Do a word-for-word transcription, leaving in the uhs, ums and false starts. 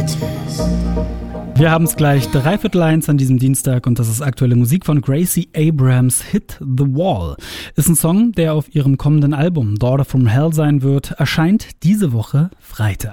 Wir haben es gleich dreiviertel eins an diesem Dienstag und das ist aktuelle Musik von Gracie Abrams. Hit the Wall ist ein Song, der auf ihrem kommenden Album Daughter from Hell sein wird, erscheint diese Woche Freitag.